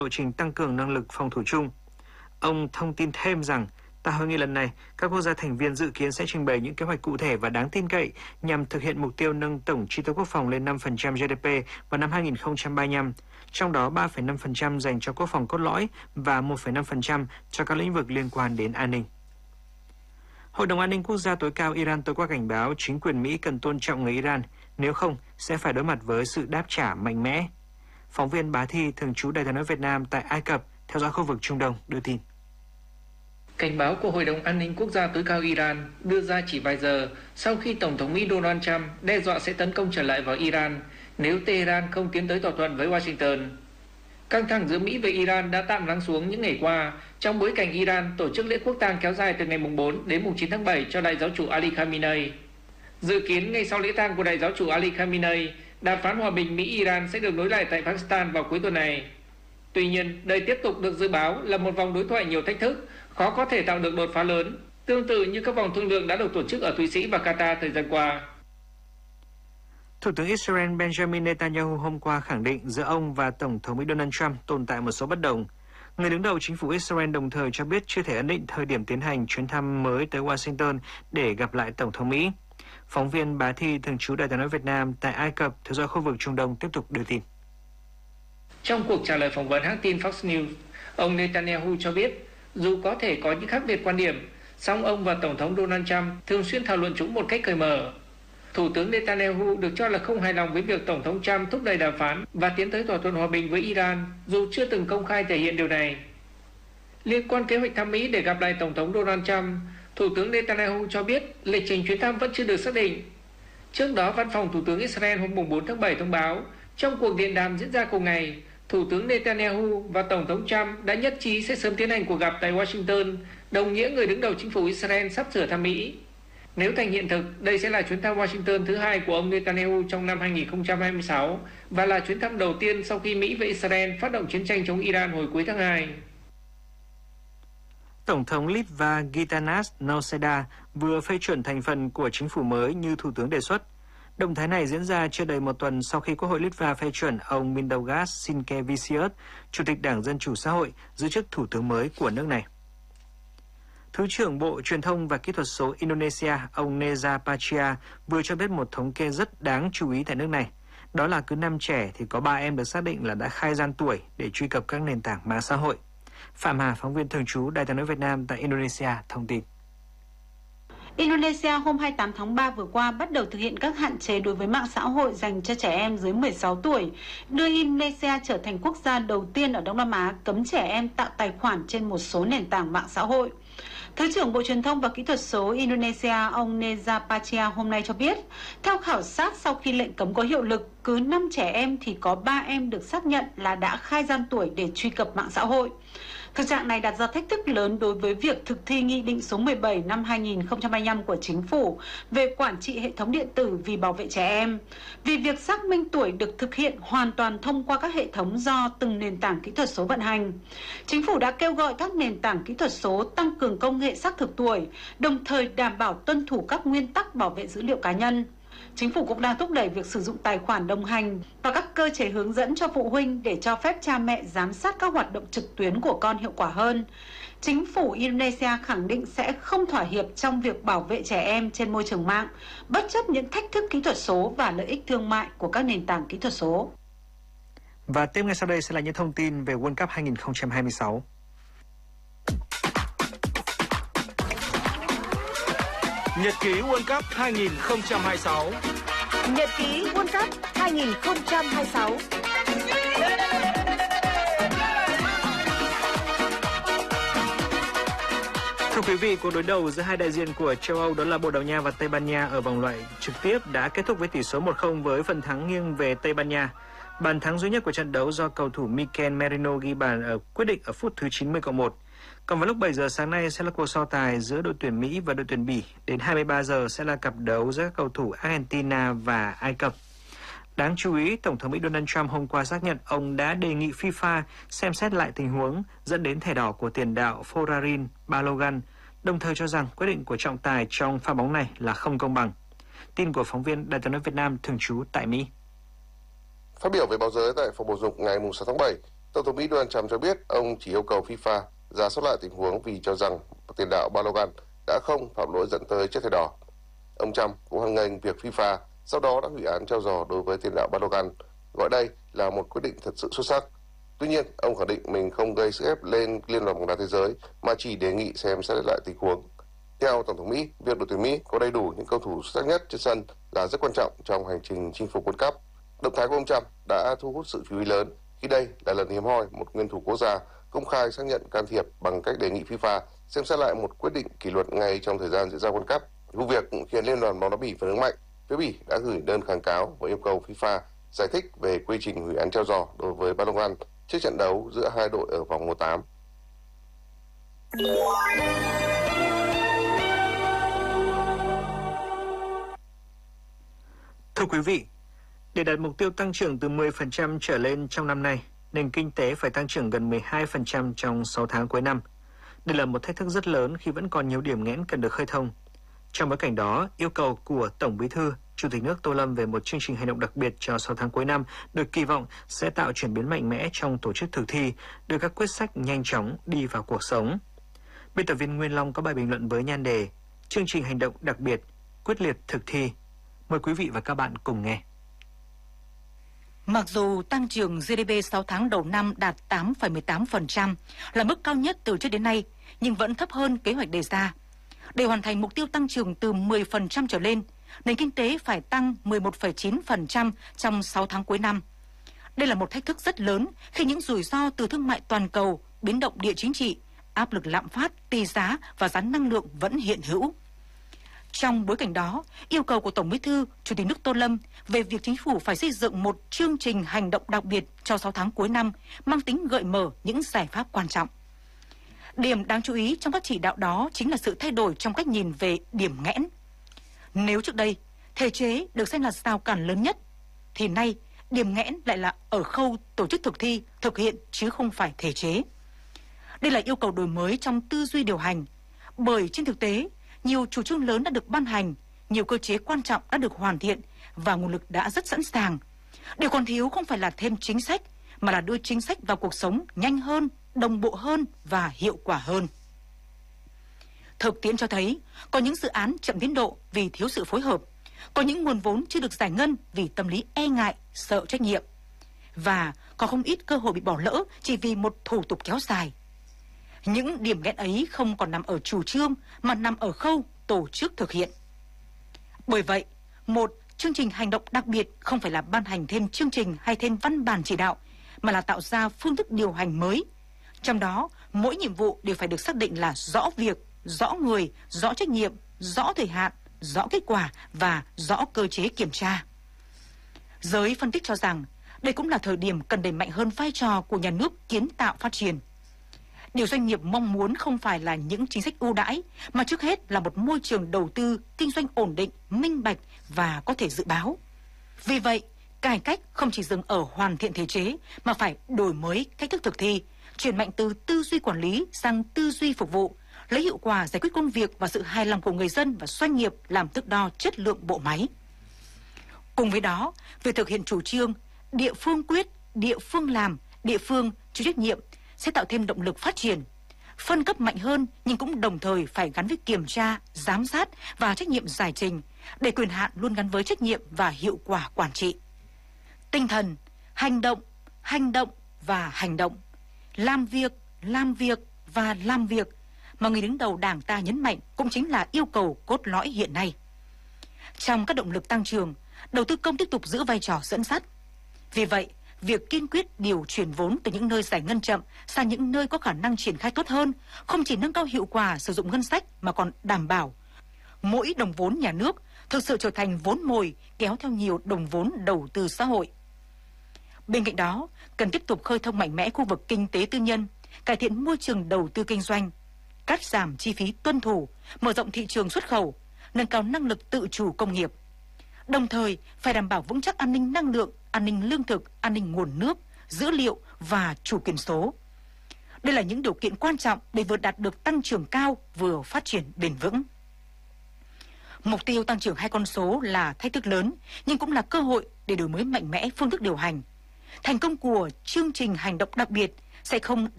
lộ trình tăng cường năng lực phòng thủ chung. Ông thông tin thêm rằng, tại hội nghị lần này, các quốc gia thành viên dự kiến sẽ trình bày những kế hoạch cụ thể và đáng tin cậy nhằm thực hiện mục tiêu nâng tổng chi tiêu quốc phòng lên 5% GDP vào năm 2035, trong đó 3,5% dành cho quốc phòng cốt lõi và 1,5% cho các lĩnh vực liên quan đến an ninh. Hội đồng An ninh Quốc gia tối cao Iran tối qua cảnh báo chính quyền Mỹ cần tôn trọng người Iran, nếu không sẽ phải đối mặt với sự đáp trả mạnh mẽ. Phóng viên Bá Thi, thường trú Đài Tiếng nói Việt Nam tại Ai Cập, theo dõi khu vực Trung Đông, đưa tin. Cảnh báo của Hội đồng An ninh Quốc gia tối cao Iran đưa ra chỉ vài giờ sau khi Tổng thống Mỹ Donald Trump đe dọa sẽ tấn công trở lại vào Iran nếu Tehran không tiến tới thỏa thuận với Washington. Căng thẳng giữa Mỹ và Iran đã tạm lắng xuống những ngày qua trong bối cảnh Iran tổ chức lễ quốc tang kéo dài từ ngày 4 đến 9 tháng 7 cho đại giáo chủ Ali Khamenei. Dự kiến ngay sau lễ tang của đại giáo chủ Ali Khamenei, đàm phán hòa bình Mỹ-Iran sẽ được nối lại tại Pakistan vào cuối tuần này. Tuy nhiên, đây tiếp tục được dự báo là một vòng đối thoại nhiều thách thức, khó có thể tạo được đột phá lớn, tương tự như các vòng thương lượng đã được tổ chức ở Thụy Sĩ và Qatar thời gian qua. Thủ tướng Israel Benjamin Netanyahu hôm qua khẳng định giữa ông và Tổng thống Mỹ Donald Trump tồn tại một số bất đồng. Người đứng đầu chính phủ Israel đồng thời cho biết chưa thể ấn định thời điểm tiến hành chuyến thăm mới tới Washington để gặp lại Tổng thống Mỹ. Phóng viên Bá Thi, thường trú Đài Tiếng nói Việt Nam tại Ai Cập, theo dõi khu vực Trung Đông, tiếp tục đưa tin. Trong cuộc trả lời phỏng vấn hãng tin Fox News, ông Netanyahu cho biết dù có thể có những khác biệt quan điểm, song ông và Tổng thống Donald Trump thường xuyên thảo luận chúng một cách cởi mở. Thủ tướng Netanyahu được cho là không hài lòng với việc Tổng thống Trump thúc đẩy đàm phán và tiến tới thỏa thuận hòa bình với Iran, dù chưa từng công khai thể hiện điều này. Liên quan kế hoạch thăm Mỹ để gặp lại Tổng thống Donald Trump, Thủ tướng Netanyahu cho biết lịch trình chuyến thăm vẫn chưa được xác định. Trước đó, Văn phòng Thủ tướng Israel hôm 4 tháng 7 thông báo, trong cuộc điện đàm diễn ra cùng ngày, Thủ tướng Netanyahu và Tổng thống Trump đã nhất trí sẽ sớm tiến hành cuộc gặp tại Washington, đồng nghĩa người đứng đầu chính phủ Israel sắp sửa thăm Mỹ. Nếu thành hiện thực, đây sẽ là chuyến thăm Washington thứ hai của ông Netanyahu trong năm 2026 và là chuyến thăm đầu tiên sau khi Mỹ và Israel phát động chiến tranh chống Iran hồi cuối tháng 2. Tổng thống Litva Gitanas Nausėda vừa phê chuẩn thành phần của chính phủ mới như Thủ tướng đề xuất. Động thái này diễn ra chưa đầy một tuần sau khi Quốc hội Litva phê chuẩn ông Mindaugas Sinkevičius, Chủ tịch Đảng Dân Chủ Xã hội, giữ chức Thủ tướng mới của nước này. Thứ trưởng Bộ Truyền thông và Kỹ thuật số Indonesia, ông Neza Pachia, vừa cho biết một thống kê rất đáng chú ý tại nước này. Đó là cứ 5 trẻ thì có 3 em được xác định là đã khai gian tuổi để truy cập các nền tảng mạng xã hội. Phạm Hà, phóng viên thường trú Đài Tiếng nói Việt Nam tại Indonesia, thông tin. Indonesia hôm 28 tháng 3 vừa qua bắt đầu thực hiện các hạn chế đối với mạng xã hội dành cho trẻ em dưới 16 tuổi, đưa Indonesia trở thành quốc gia đầu tiên ở Đông Nam Á cấm trẻ em tạo tài khoản trên một số nền tảng mạng xã hội. Thứ trưởng Bộ Truyền thông và Kỹ thuật số Indonesia, ông Neza Pachia hôm nay cho biết, theo khảo sát sau khi lệnh cấm có hiệu lực, cứ 5 trẻ em thì có 3 em được xác nhận là đã khai gian tuổi để truy cập mạng xã hội. Thực trạng này đặt ra thách thức lớn đối với việc thực thi Nghị định số 17 năm 2025 của Chính phủ về quản trị hệ thống điện tử vì bảo vệ trẻ em, vì việc xác minh tuổi được thực hiện hoàn toàn thông qua các hệ thống do từng nền tảng kỹ thuật số vận hành. Chính phủ đã kêu gọi các nền tảng kỹ thuật số tăng cường công nghệ xác thực tuổi, đồng thời đảm bảo tuân thủ các nguyên tắc bảo vệ dữ liệu cá nhân. Chính phủ cũng đang thúc đẩy việc sử dụng tài khoản đồng hành và các cơ chế hướng dẫn cho phụ huynh để cho phép cha mẹ giám sát các hoạt động trực tuyến của con hiệu quả hơn. Chính phủ Indonesia khẳng định sẽ không thỏa hiệp trong việc bảo vệ trẻ em trên môi trường mạng, bất chấp những thách thức kỹ thuật số và lợi ích thương mại của các nền tảng kỹ thuật số. Và tiếp ngay sau đây sẽ là những thông tin về World Cup 2026. Nhật ký World Cup 2026. Nhật ký World Cup 2026. Thưa quý vị, cuộc đối đầu giữa hai đại diện của châu Âu đó là Bồ Đào Nha và Tây Ban Nha ở vòng loại trực tiếp đã kết thúc với tỷ số 1-0 với phần thắng nghiêng về Tây Ban Nha. Bàn thắng duy nhất của trận đấu do cầu thủ Mikel Merino ghi bàn ở quyết định ở phút thứ 90+1. Còn vào lúc 7 giờ sáng nay sẽ là cuộc so tài giữa đội tuyển Mỹ và đội tuyển Bỉ. Đến 23 giờ sẽ là cặp đấu giữa các cầu thủ Argentina và Ai Cập. Đáng chú ý, Tổng thống Mỹ Donald Trump hôm qua xác nhận ông đã đề nghị FIFA xem xét lại tình huống dẫn đến thẻ đỏ của tiền đạo Folarin Balogun, đồng thời cho rằng quyết định của trọng tài trong pha bóng này là không công bằng. Tin của phóng viên Đài Tiếng nói Việt Nam thường trú tại Mỹ. Phát biểu với báo giới tại phòng bầu dục ngày 6 tháng 7, Tổng thống Mỹ Donald Trump cho biết ông chỉ yêu cầu FIFA rà soát lại tình huống vì cho rằng tiền đạo Balogun đã không phạm lỗi dẫn tới chiếc thẻ đỏ. Ông Trump cũng hoan nghênh việc FIFA sau đó đã hủy án treo giò đối với tiền đạo Balogun, gọi đây là một quyết định thật sự xuất sắc. Tuy nhiên, ông khẳng định mình không gây sức ép lên Liên đoàn bóng đá thế giới mà chỉ đề nghị xem xét lại tình huống. Theo Tổng thống Mỹ, việc đội tuyển Mỹ có đầy đủ những cầu thủ xuất sắc nhất trên sân là rất quan trọng trong hành trình chinh phục World Cup. Động thái của ông Trump đã thu hút sự chú ý lớn khi đây là lần hiếm hoi một nguyên thủ quốc gia công khai xác nhận can thiệp bằng cách đề nghị FIFA xem xét lại một quyết định kỷ luật ngay trong thời gian diễn ra World Cup. Vụ việc cũng khiến Liên đoàn bóng đá Bỉ phản ứng mạnh. Phía Bỉ đã gửi đơn kháng cáo và yêu cầu FIFA giải thích về quy trình hủy án treo giò đối với Balogun trước trận đấu giữa hai đội ở vòng 1/8. Thưa quý vị, để đạt mục tiêu tăng trưởng từ 10% trở lên trong năm nay, nền kinh tế phải tăng trưởng gần 12% trong 6 tháng cuối năm. Đây là một thách thức rất lớn khi vẫn còn nhiều điểm nghẽn cần được khơi thông. Trong bối cảnh đó, yêu cầu của Tổng Bí thư, Chủ tịch nước Tô Lâm về một chương trình hành động đặc biệt cho 6 tháng cuối năm được kỳ vọng sẽ tạo chuyển biến mạnh mẽ trong tổ chức thực thi, đưa các quyết sách nhanh chóng đi vào cuộc sống. Biên tập viên Nguyên Long có bài bình luận với nhan đề Chương trình hành động đặc biệt, quyết liệt thực thi. Mời quý vị và các bạn cùng nghe. Mặc dù tăng trưởng GDP 6 tháng đầu năm đạt 8,18%, là mức cao nhất từ trước đến nay, nhưng vẫn thấp hơn kế hoạch đề ra. Để hoàn thành mục tiêu tăng trưởng từ 10% trở lên, nền kinh tế phải tăng 11,9% trong 6 tháng cuối năm. Đây là một thách thức rất lớn khi những rủi ro từ thương mại toàn cầu, biến động địa chính trị, áp lực lạm phát, tỷ giá và giá năng lượng vẫn hiện hữu. Trong bối cảnh đó, yêu cầu của Tổng Bí thư, Chủ tịch nước Tô Lâm về việc chính phủ phải xây dựng một chương trình hành động đặc biệt cho 6 tháng cuối năm mang tính gợi mở những giải pháp quan trọng. Điểm đáng chú ý trong các chỉ đạo đó chính là sự thay đổi trong cách nhìn về điểm nghẽn. Nếu trước đây, thể chế được xem là rào cản lớn nhất, thì nay điểm nghẽn lại là ở khâu tổ chức thực thi, thực hiện chứ không phải thể chế. Đây là yêu cầu đổi mới trong tư duy điều hành, bởi trên thực tế, nhiều chủ trương lớn đã được ban hành, nhiều cơ chế quan trọng đã được hoàn thiện và nguồn lực đã rất sẵn sàng. Điều còn thiếu không phải là thêm chính sách, mà là đưa chính sách vào cuộc sống nhanh hơn, đồng bộ hơn và hiệu quả hơn. Thực tiễn cho thấy, có những dự án chậm tiến độ vì thiếu sự phối hợp, có những nguồn vốn chưa được giải ngân vì tâm lý e ngại, sợ trách nhiệm, và có không ít cơ hội bị bỏ lỡ chỉ vì một thủ tục kéo dài. Những điểm nghẽn ấy không còn nằm ở chủ trương mà nằm ở khâu tổ chức thực hiện. Bởi vậy, một chương trình hành động đặc biệt không phải là ban hành thêm chương trình hay thêm văn bản chỉ đạo, mà là tạo ra phương thức điều hành mới. Trong đó, mỗi nhiệm vụ đều phải được xác định là rõ việc, rõ người, rõ trách nhiệm, rõ thời hạn, rõ kết quả và rõ cơ chế kiểm tra. Giới phân tích cho rằng đây cũng là thời điểm cần đẩy mạnh hơn vai trò của nhà nước kiến tạo phát triển. Điều doanh nghiệp mong muốn không phải là những chính sách ưu đãi, mà trước hết là một môi trường đầu tư, kinh doanh ổn định, minh bạch và có thể dự báo. Vì vậy, cải cách không chỉ dừng ở hoàn thiện thể chế, mà phải đổi mới cách thức thực thi, chuyển mạnh từ tư duy quản lý sang tư duy phục vụ, lấy hiệu quả giải quyết công việc và sự hài lòng của người dân và doanh nghiệp làm thước đo chất lượng bộ máy. Cùng với đó, việc thực hiện chủ trương địa phương quyết, địa phương làm, địa phương chịu trách nhiệm sẽ tạo thêm động lực phát triển. Phân cấp mạnh hơn nhưng cũng đồng thời phải gắn với kiểm tra, giám sát và trách nhiệm giải trình, để quyền hạn luôn gắn với trách nhiệm và hiệu quả quản trị. Tinh thần hành động và hành động, làm việc và làm việc mà người đứng đầu Đảng ta nhấn mạnh cũng chính là yêu cầu cốt lõi hiện nay. Trong các động lực tăng trưởng, đầu tư công tiếp tục giữ vai trò dẫn dắt. Vì vậy, việc kiên quyết điều chuyển vốn từ những nơi giải ngân chậm sang những nơi có khả năng triển khai tốt hơn không chỉ nâng cao hiệu quả sử dụng ngân sách mà còn đảm bảo mỗi đồng vốn nhà nước thực sự trở thành vốn mồi kéo theo nhiều đồng vốn đầu tư xã hội. Bên cạnh đó, cần tiếp tục khơi thông mạnh mẽ khu vực kinh tế tư nhân, cải thiện môi trường đầu tư kinh doanh, cắt giảm chi phí tuân thủ, mở rộng thị trường xuất khẩu, nâng cao năng lực tự chủ công nghiệp. Đồng thời, phải đảm bảo vững chắc an ninh năng lượng, an ninh lương thực, an ninh nguồn nước, dữ liệu và chủ quyền số. Đây là những điều kiện quan trọng để vừa đạt được tăng trưởng cao, vừa phát triển bền vững. Mục tiêu tăng trưởng hai con số là thách thức lớn, nhưng cũng là cơ hội để đổi mới mạnh mẽ phương thức điều hành. thành công của chương trình hành động đặc biệt sẽ không